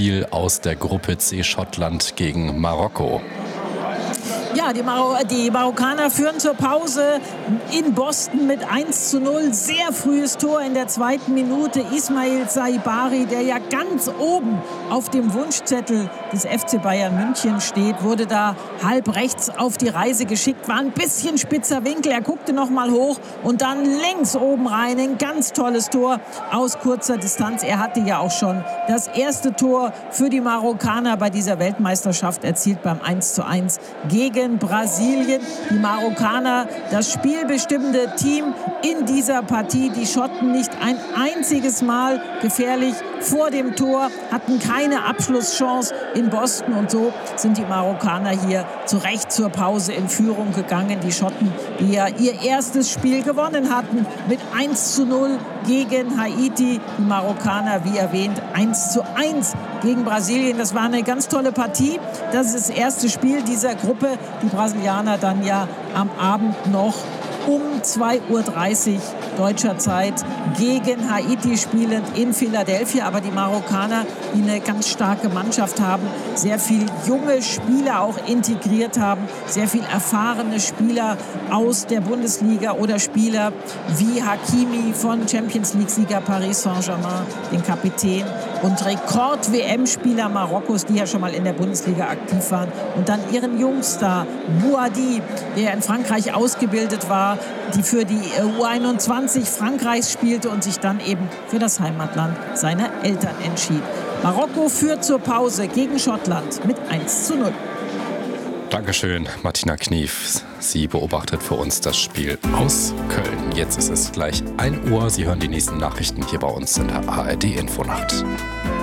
Spiel aus der Gruppe C, Schottland gegen Marokko. Ja, die Marokkaner führen zur Pause in Boston mit 1:0. Sehr frühes Tor in der 2. Minute. Ismail Saibari, der ja ganz oben auf dem Wunschzettel des FC Bayern München steht, wurde da halb rechts auf die Reise geschickt. War ein bisschen spitzer Winkel. Er guckte noch mal hoch und dann links oben rein. Ein ganz tolles Tor aus kurzer Distanz. Er hatte ja auch schon das erste Tor für die Marokkaner bei dieser Weltmeisterschaft erzielt beim 1:1 gegen Brasilien. Die Marokkaner, das spielbestimmende Team in dieser Partie. Die Schotten nicht ein einziges Mal gefährlich vor dem Tor, hatten keine Abschlusschance in Boston und so sind die Marokkaner hier zu Recht zur Pause in Führung gegangen. Die Schotten, die ja ihr erstes Spiel gewonnen hatten mit 1:0 gegen Haiti. Die Marokkaner, wie erwähnt, 1:1 gegen Brasilien. Das war eine ganz tolle Partie. Das ist das erste Spiel dieser Gruppe. Die Brasilianer dann ja am Abend noch um 2:30 Uhr deutscher Zeit gegen Haiti spielend in Philadelphia. Aber die Marokkaner, die eine ganz starke Mannschaft haben, sehr viele junge Spieler auch integriert haben, sehr viel erfahrene Spieler aus der Bundesliga oder Spieler wie Hakimi von Champions League-Sieger Paris Saint-Germain, den Kapitän, und Rekord-WM-Spieler Marokkos, die ja schon mal in der Bundesliga aktiv waren. Und dann ihren Jungstar Bouhaddi, der in Frankreich ausgebildet war, die für die U21 Frankreichs spielte und sich dann eben für das Heimatland seiner Eltern entschied. Marokko führt zur Pause gegen Schottland mit 1:0. Dankeschön, Martina Knief. Sie beobachtet für uns das Spiel aus Köln. Jetzt ist es gleich 1 Uhr. Sie hören die nächsten Nachrichten hier bei uns in der ARD Infonacht.